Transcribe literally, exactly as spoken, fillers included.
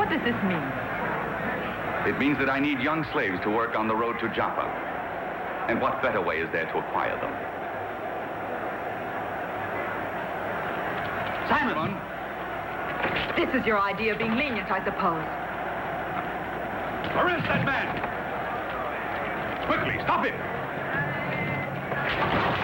What does this mean? It means that I need young slaves to work on the road to Jaffa. And what better way is there to acquire them? Simon! This is your idea of being lenient, I suppose. Arrest that man! Quickly, stop him!